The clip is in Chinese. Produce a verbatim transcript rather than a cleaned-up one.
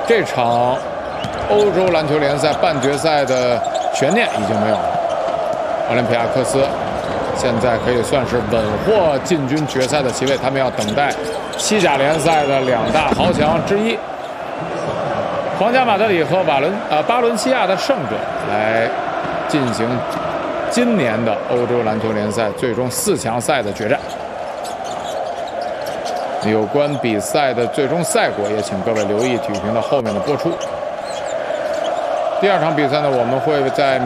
这场欧洲篮球联赛半决赛的悬念已经没有了。奥林匹亚克斯现在可以算是稳获进军决赛的席位，他们要等待西甲联赛的两大豪强之一皇家马德里和瓦伦呃巴伦西亚的胜者来进行今年的欧洲篮球联赛最终四强赛的决战。有关比赛的最终赛果，也请各位留意体育频道后面的播出。第二场比赛呢，我们会在